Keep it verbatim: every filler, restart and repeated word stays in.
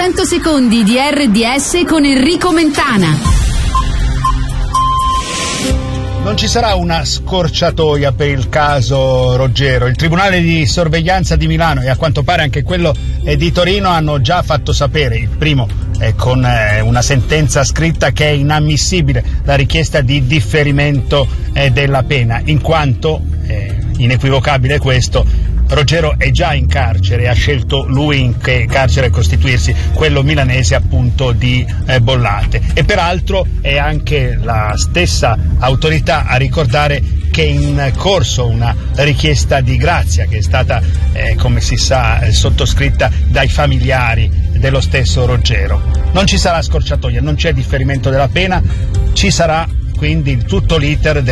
cento secondi di R D S con Enrico Mentana. Non ci sarà una scorciatoia per il caso Roggero. Il Tribunale di Sorveglianza di Milano e a quanto pare anche quello di Torino hanno già fatto sapere, il primo eh, con eh, una sentenza scritta, che è inammissibile la richiesta di differimento eh, della pena, in quanto, eh, inequivocabile questo, Roggero è già in carcere e ha scelto lui in che carcere costituirsi, quello milanese appunto di eh, Bollate. E peraltro è anche la stessa autorità a ricordare che è in corso una richiesta di grazia che è stata, eh, come si sa, eh, sottoscritta dai familiari dello stesso Roggero. Non ci sarà scorciatoia, non c'è differimento della pena, ci sarà quindi tutto l'iter del